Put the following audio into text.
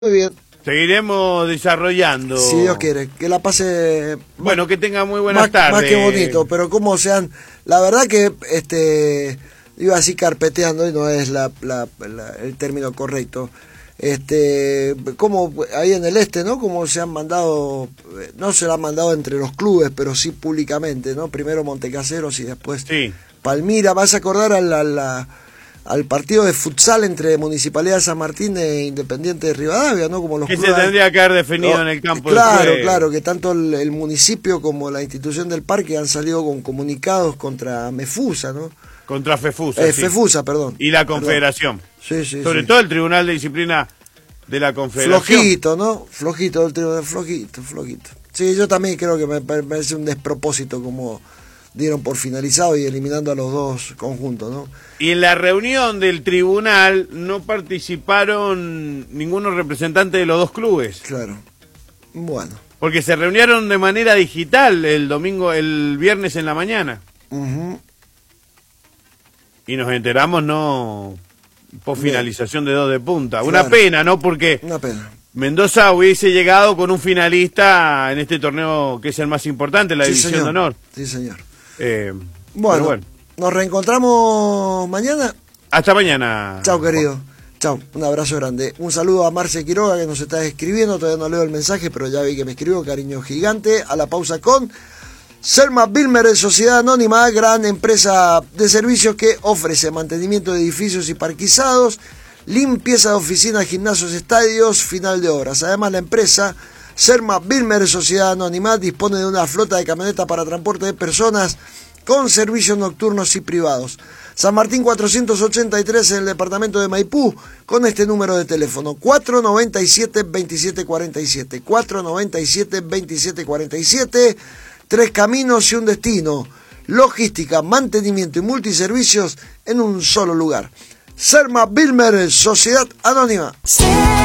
Muy bien. Seguiremos desarrollando. Si Dios quiere, que la pase. Bueno, que tenga muy buenas tardes. Más que bonito, pero como sean. La verdad que iba así carpeteando y no es el término correcto. Como ahí en el ¿no? Como se han mandado, no se la han mandado entre los clubes, pero sí públicamente, ¿no? Primero Montecaseros y después sí. Palmira. Vas a acordar al partido de futsal entre Municipalidad de San Martín e Independiente de Rivadavia, ¿no? Como los que clubes, se tendría que haber definido en el campo de Claro, juego. claro, que tanto el municipio como la institución del parque han salido con comunicados contra Mefusa, ¿no? Contra Fefusa. Sí. Fefusa, perdón. Y la Confederación. Sí, sí. Sobre sí. todo el Tribunal de Disciplina de la Confederación. Flojito, ¿no? Flojito el tribunal, flojito. Sí, yo también creo que me parece un despropósito como dieron por finalizado y eliminando a los dos conjuntos, ¿no? Y en la reunión del tribunal no participaron ninguno representante de los dos clubes. Claro. Bueno. Porque se reunieron de manera digital el viernes en la mañana. Y nos enteramos, no, post finalización de 2 de punta. Claro. Una pena, ¿no? Porque una pena. Mendoza hubiese llegado con un finalista en este torneo que es el más importante, la División de Honor. Sí, señor. Bueno, nos reencontramos mañana. Hasta mañana. Chao, querido. Chao, un abrazo grande. Un saludo a Marce Quiroga que nos está escribiendo. Todavía no leo el mensaje, pero ya vi que me escribió. Cariño gigante. A la pausa con Selma Bilmer, Sociedad Anónima, gran empresa de servicios que ofrece mantenimiento de edificios y parquizados, limpieza de oficinas, gimnasios, estadios, final de obras. Además, la empresa Selma Bilmer, Sociedad Anónima, dispone de una flota de camionetas para transporte de personas con servicios nocturnos y privados. San Martín 483 en el departamento de Maipú, con este número de teléfono 497-2747, 497-2747, 3 caminos y un destino, logística, mantenimiento y multiservicios en un solo lugar. Selma Bilmer, Sociedad Anónima.